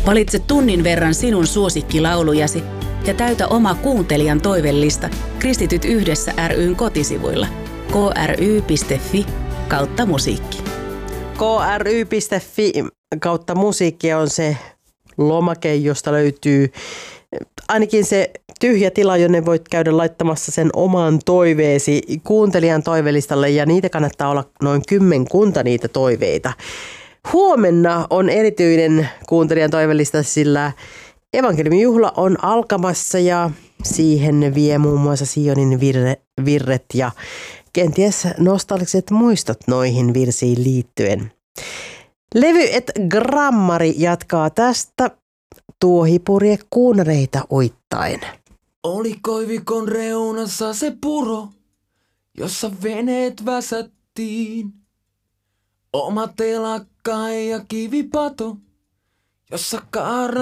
Valitse tunnin verran sinun suosikkilaulujasi ja täytä oma kuuntelijan toivellista Kristityt yhdessä ry:n kotisivuilla kry.fi/musiikki. kry.fi/musiikki on se lomake, josta löytyy ainakin se tyhjä tila, jonne voit käydä laittamassa sen oman toiveesi kuuntelijan toivelistalle, ja niitä kannattaa olla noin 10 niitä toiveita. Huomenna on erityinen kuuntelijan toivelista, sillä evankeliumijuhla on alkamassa ja siihen vie muun muassa Sionin virret ja kenties nostalgiset muistot noihin virsiin liittyen. Levy et grammari jatkaa tästä tuohipurje kuunareita uittain. Oli koivikon reunassa se puro, jossa veneet väsättiin. Oma telakka ja kivipato, jossa kaarna